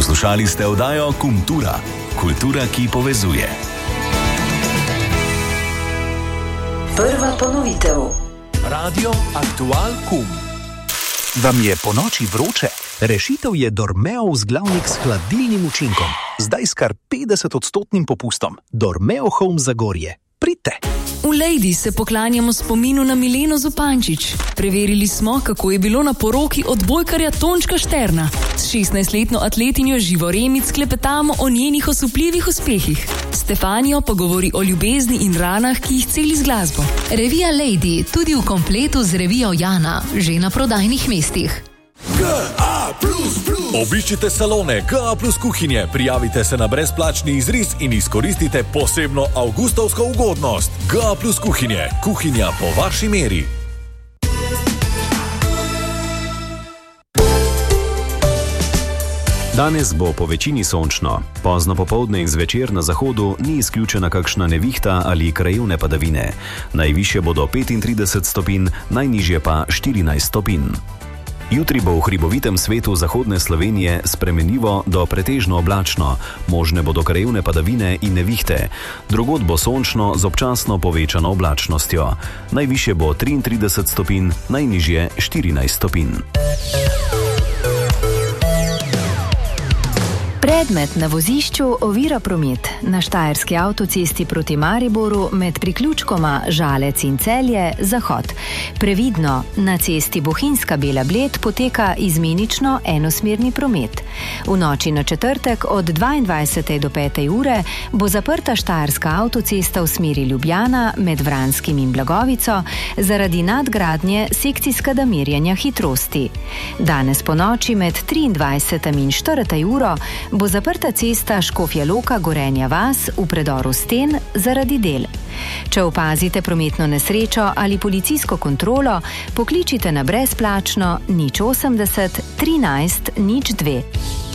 Poslušali ste oddajo Kultura. Kultura, ki povezuje. Prva ponovitev. Radio Aktual Kum. Vam je po noči vroče? Rešitev je Dormeo vzglavnik s hladilnim učinkom. Zdaj s kar 50% popustom. Dormeo Home Zagorje. Pridite! V Lejdi se poklanjamo spominu na Mileno Zupančič. Preverili smo, kako je bilo na poroki odbojkarja Tončka Šterna. S 16-letno atletinjo Živo Remic klepetamo o njenih osupljivih uspehih. Stefanijo pa govori o ljubezni in ranah, ki jih celi z glasbo. Revija Lejdi, tudi v kompletu z revijo Jana, že na prodajnih mestih. GA++. Obiščite salone GA+ kuhinje, prijavite se na brezplačni izris in izkoristite posebno avgustovsko ugodnost. GA+ kuhinje, kuhinja po vaši meri. Danes bo po večini sončno. Pozno popoldne in zvečer na zahodu ni izključena kakšna nevihta ali krajevne padavine. Najvišje bodo 35 stopinj, najnižje pa 14 stopinj. Jutri bo v hribovitem svetu zahodne Slovenije spremenljivo do pretežno oblačno, možne bodo krajevne padavine in nevihte. Drugod bo sončno z občasno povečano oblačnostjo. Najvišje bo 33 stopinj, najnižje 14 stopinj. Predmet na vozišču ovira promet. Na štajerski avtocesti proti Mariboru med priključkoma Žalec in Celje zahod. Previdno, na cesti Bohinjska Bela Bled poteka izmenično enosmerni promet. V noči na četrtek od 22. do 5. ure bo zaprta štajerska avtocesta v smeri Ljubljana med Vranskim in Blagovico zaradi nadgradnje sekcijskega merjenja hitrosti. Danes po noči med 23. in 4. uro bo zaprta cesta Škofja Loka Gorenja vas v predoru Sten zaradi del. Če opazite prometno nesrečo ali policijsko kontrolo, pokličite na brezplačno 080 13 02.